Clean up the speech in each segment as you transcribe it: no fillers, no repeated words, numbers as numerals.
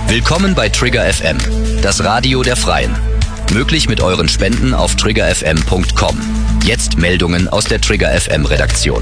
Willkommen bei Trigger FM, das Radio der Freien. Möglich mit euren Spenden auf triggerfm.com. Jetzt Meldungen aus der Trigger FM Redaktion.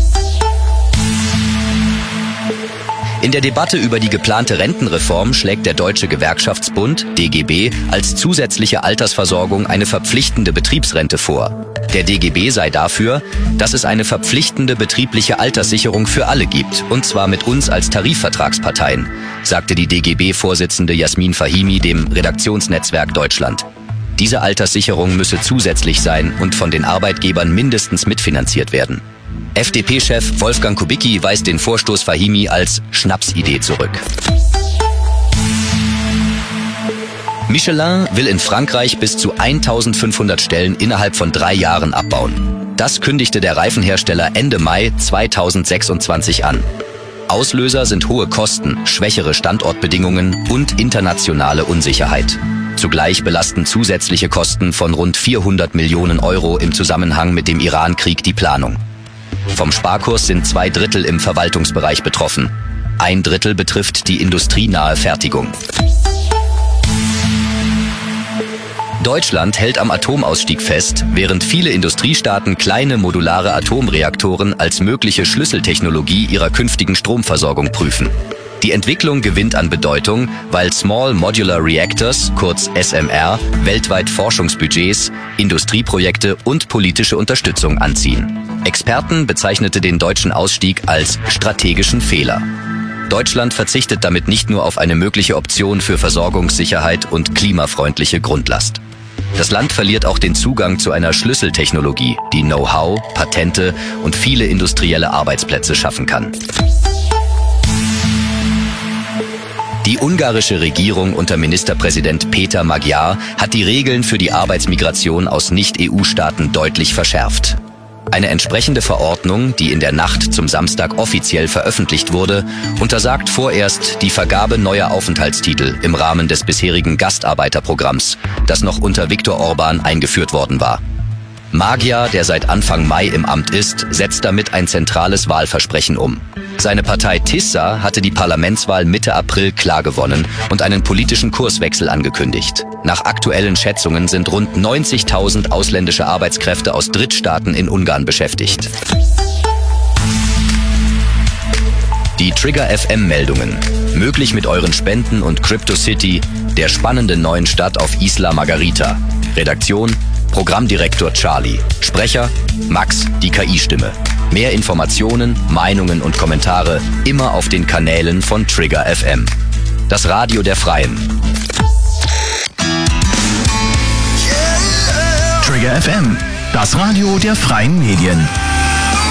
In der Debatte über die geplante Rentenreform schlägt der Deutsche Gewerkschaftsbund, DGB, als zusätzliche Altersversorgung eine verpflichtende Betriebsrente vor. Der DGB sei dafür, dass es eine verpflichtende betriebliche Alterssicherung für alle gibt, und zwar mit uns als Tarifvertragsparteien, sagte die DGB-Vorsitzende Jasmin Fahimi dem Redaktionsnetzwerk Deutschland. Diese Alterssicherung müsse zusätzlich sein und von den Arbeitgebern mindestens mitfinanziert werden. FDP-Chef Wolfgang Kubicki weist den Vorstoß Fahimi als Schnapsidee zurück. Michelin will in Frankreich bis zu 1500 Stellen innerhalb von 3 Jahren abbauen. Das kündigte der Reifenhersteller Ende Mai 2026 an. Auslöser sind hohe Kosten, schwächere Standortbedingungen und internationale Unsicherheit. Zugleich belasten zusätzliche Kosten von rund 400 Millionen Euro im Zusammenhang mit dem Iran-Krieg die Planung. Vom Sparkurs sind 2/3 im Verwaltungsbereich betroffen. 1/3 betrifft die industrienahe Fertigung. Deutschland hält am Atomausstieg fest, während viele Industriestaaten kleine modulare Atomreaktoren als mögliche Schlüsseltechnologie ihrer künftigen Stromversorgung prüfen. Die Entwicklung gewinnt an Bedeutung, weil Small Modular Reactors, kurz SMR, weltweit Forschungsbudgets, Industrieprojekte und politische Unterstützung anziehen. Experten bezeichnete den deutschen Ausstieg als strategischen Fehler. Deutschland verzichtet damit nicht nur auf eine mögliche Option für Versorgungssicherheit und klimafreundliche Grundlast. Das Land verliert auch den Zugang zu einer Schlüsseltechnologie, die Know-how, Patente und viele industrielle Arbeitsplätze schaffen kann. Die ungarische Regierung unter Ministerpräsident Péter Magyar hat die Regeln für die Arbeitsmigration aus Nicht-EU-Staaten deutlich verschärft. Eine entsprechende Verordnung, die in der Nacht zum Samstag offiziell veröffentlicht wurde, untersagt vorerst die Vergabe neuer Aufenthaltstitel im Rahmen des bisherigen Gastarbeiterprogramms, das noch unter Viktor Orbán eingeführt worden war. Magyar, der seit Anfang Mai im Amt ist, setzt damit ein zentrales Wahlversprechen um. Seine Partei Tisza hatte die Parlamentswahl Mitte April klar gewonnen und einen politischen Kurswechsel angekündigt. Nach aktuellen Schätzungen sind rund 90.000 ausländische Arbeitskräfte aus Drittstaaten in Ungarn beschäftigt. Die Trigger FM-Meldungen. Möglich mit euren Spenden und Crypto City, der spannenden neuen Stadt auf Isla Margarita. Redaktion: Programmdirektor Charlie. Sprecher: Max, die KI-Stimme. Mehr Informationen, Meinungen und Kommentare immer auf den Kanälen von Trigger FM. Das Radio der Freien. Trigger FM, das Radio der freien Medien.